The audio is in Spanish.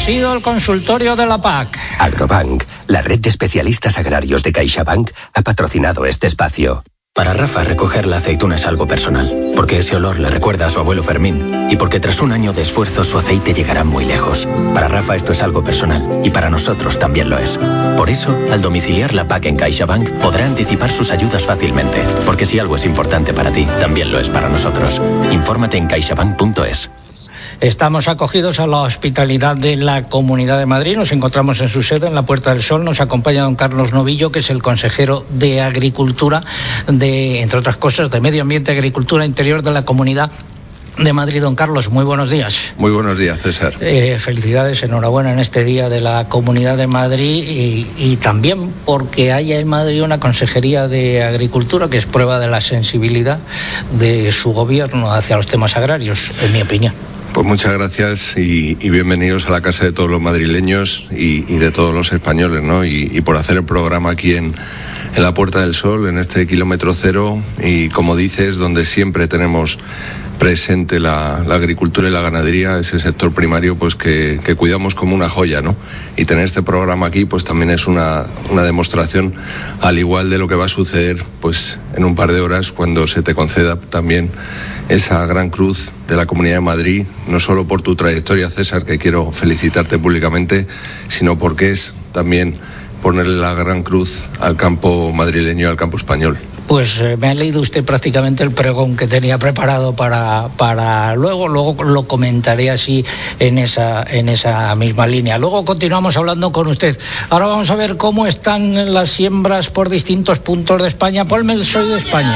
sido el consultorio de la PAC. Agrobank, la red de especialistas agrarios de CaixaBank, ha patrocinado este espacio. Para Rafa, recoger la aceituna es algo personal, porque ese olor le recuerda a su abuelo Fermín, y porque tras un año de esfuerzo su aceite llegará muy lejos. Para Rafa esto es algo personal, y para nosotros también lo es. Por eso, al domiciliar la PAC en CaixaBank, podrá anticipar sus ayudas fácilmente, porque si algo es importante para ti, también lo es para nosotros. Infórmate en caixabank.es. Estamos acogidos a la hospitalidad de la Comunidad de Madrid. Nos encontramos en su sede, en la Puerta del Sol. Nos acompaña don Carlos Novillo, que es el consejero de Agricultura, entre otras cosas, de Medio Ambiente, Agricultura Interior de la Comunidad de Madrid. Don Carlos, muy buenos días. Muy buenos días, César. Felicidades, enhorabuena en este día de la Comunidad de Madrid y también porque haya en Madrid una Consejería de Agricultura que es prueba de la sensibilidad de su gobierno hacia los temas agrarios, en mi opinión. Pues muchas gracias y bienvenidos a la casa de todos los madrileños y de todos los españoles, ¿no? Y por hacer el programa aquí en la Puerta del Sol, en este kilómetro cero, y como dices, donde siempre tenemos presente la agricultura y la ganadería, ese sector primario pues que cuidamos como una joya, ¿no? Y tener este programa aquí pues también es una demostración, al igual de lo que va a suceder pues en un par de horas cuando se te conceda también esa gran cruz de la Comunidad de Madrid, no solo por tu trayectoria, César, que quiero felicitarte públicamente, sino porque es también ponerle la gran cruz al campo madrileño y al campo español. Pues me ha leído usted prácticamente el pregón que tenía preparado para luego lo comentaré así en esa misma línea. Luego continuamos hablando con usted. Ahora vamos a ver cómo están las siembras por distintos puntos de España. Ponme el Soy de España.